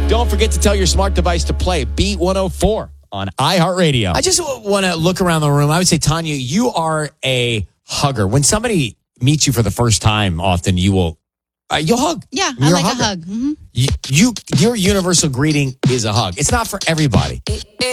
Don't forget to tell your smart device to play Beat 104 on iHeartRadio. I just want to look around the room. I would say, Tanya, you are a hugger. When somebody meets you for the first time, often you'll hug. Yeah, You're I like a hugger. hug. Mm-hmm. Your universal greeting is a hug. It's not for everybody.